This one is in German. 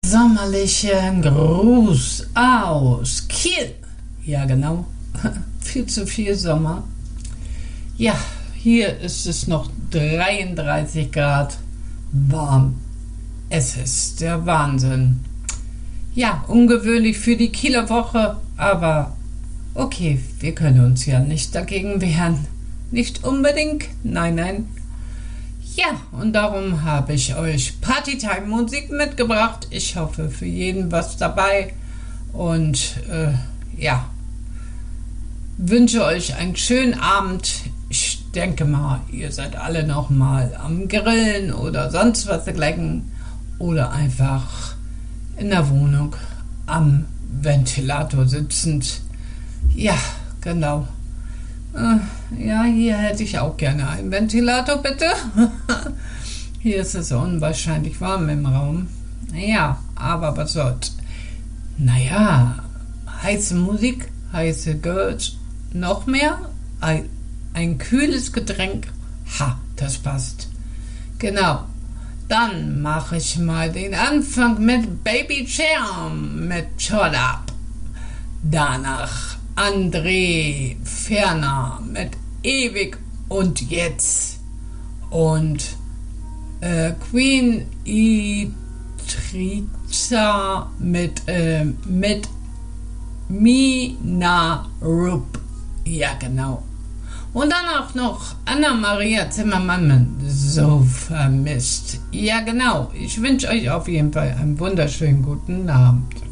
Sommerlichen Gruß aus Kiel. Ja, genau. Viel zu viel Sommer. Ja, hier ist es noch 33 Grad warm. Es ist der Wahnsinn. Ja, ungewöhnlich für die Kieler Woche, aber okay, wir können uns ja nicht dagegen wehren. Nicht unbedingt, nein. Ja, und darum habe ich euch Partytime-Musik mitgebracht. Ich hoffe, für jeden was dabei. Und wünsche euch einen schönen Abend. Ich denke mal, ihr seid alle noch mal am Grillen oder sonst was dergleichen. Oder einfach in der Wohnung am Ventilator sitzend. Ja, genau. Ja, hier hätte ich auch gerne einen Ventilator, bitte. Hier ist es unwahrscheinlich warm im Raum. Ja, aber was soll's. Naja, heiße Musik, heiße Girls, noch mehr, ein kühles Getränk. Ha, das passt. Genau. Dann mache ich mal den Anfang mit Baby Charm mit Shut Up. Danach André Ferner mit Ewig und Jetzt und Queen Itriza mit Mina Rupp. Ja, genau. Und dann auch noch Anna-Maria Zimmermann, so vermisst. Ja, genau. Ich wünsche euch auf jeden Fall einen wunderschönen guten Abend.